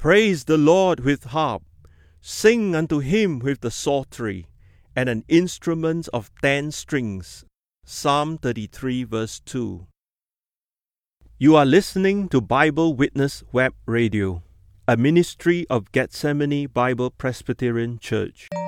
Praise the Lord with harp. Sing unto him with the psaltery, and an instrument of 10 strings. Psalm 33 verse 2. You are listening to Bible Witness Web Radio, a ministry of Gethsemane Bible Presbyterian Church.